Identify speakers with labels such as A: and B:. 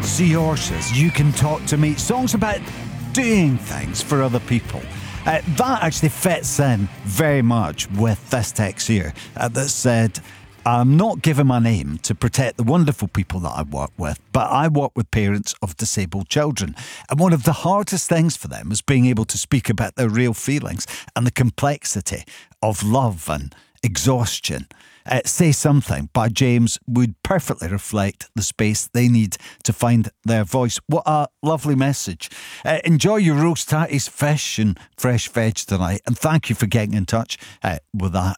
A: Seahorses, You Can Talk to Me. Songs about doing things for other people. That actually fits in very much with this text here that said, I'm not giving my name to protect the wonderful people that I work with, but I work with parents of disabled children. And one of the hardest things for them is being able to speak about their real feelings and the complexity of love and exhaustion. Say Something by James would perfectly reflect the space they need to find their voice. What a lovely message. Enjoy your roast tatties, fish and fresh veg tonight. And thank you for getting in touch with that